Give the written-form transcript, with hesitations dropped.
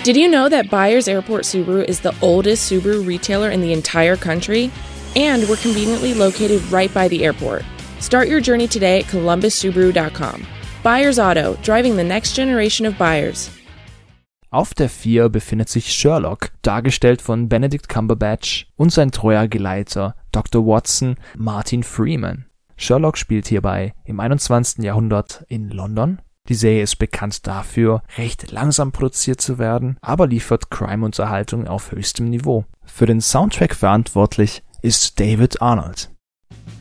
Did you know that Byers Airport Subaru is the oldest Subaru retailer in the entire country? And we're conveniently located right by the airport. Start your journey today at columbussubaru.com. Byers Auto, driving the next generation of buyers. Auf der 4 befindet sich Sherlock, dargestellt von Benedict Cumberbatch und sein treuer Geleiter Dr. Watson, Martin Freeman. Sherlock spielt hierbei im 21. Jahrhundert in London. Die Serie ist bekannt dafür, recht langsam produziert zu werden, aber liefert Crime-Unterhaltung auf höchstem Niveau. Für den Soundtrack verantwortlich ist David Arnold.